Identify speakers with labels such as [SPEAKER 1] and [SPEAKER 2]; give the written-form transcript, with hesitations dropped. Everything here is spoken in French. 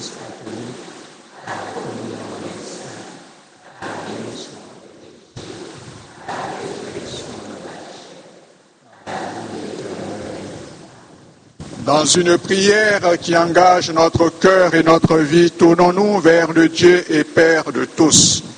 [SPEAKER 1] Dans une prière qui engage notre cœur et notre vie, tournons-nous vers le Dieu et Père de tous.